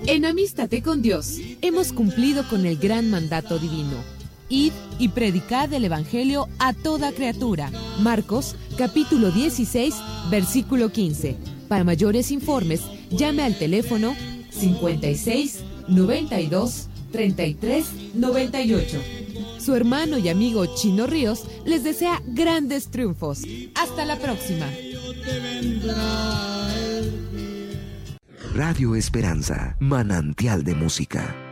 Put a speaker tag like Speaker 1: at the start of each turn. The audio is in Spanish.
Speaker 1: En Amístate con Dios, hemos cumplido con el gran mandato divino. Id y predicad el Evangelio a toda criatura. Marcos, capítulo 16, versículo 15. Para mayores informes, llame al teléfono 56 92 33 98. Su hermano y amigo Chino Ríos les desea grandes triunfos. Hasta la próxima.
Speaker 2: Radio Esperanza, manantial de música.